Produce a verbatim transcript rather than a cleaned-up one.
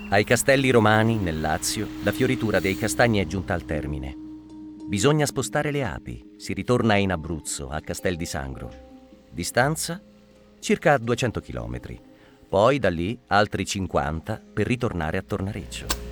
Ai Castelli Romani, nel Lazio, la fioritura dei castagni è giunta al termine. Bisogna spostare le api. Si ritorna in Abruzzo, a Castel di Sangro. Distanza? Circa duecento chilometri. Poi da lì altri cinquanta per ritornare a Tornareccio.